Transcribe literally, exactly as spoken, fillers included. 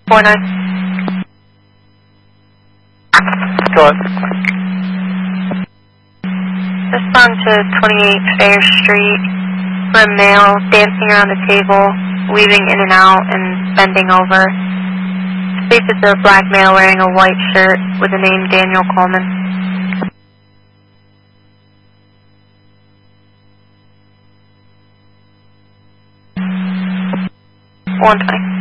four nine. Go on. Respond to twenty-eight Fair Street for a male dancing around the table, weaving in and out and bending over. Speak to the black male wearing a white shirt with the name Daniel Coleman. one twenty.